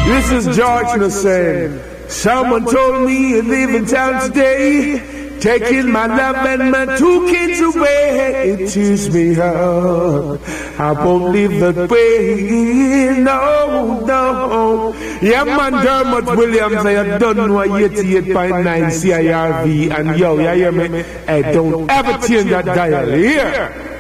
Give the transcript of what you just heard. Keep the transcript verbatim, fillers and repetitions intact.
This is George Nassam. Someone told me you live in town today, taking my love and my two kids away. It tears me up. I won't live that way. No, no. Yeah, man, Dermot Williams, I don't know eighty-eight point nine C I R V. And yo, yeah, hear me? Hey, don't ever change that dial here.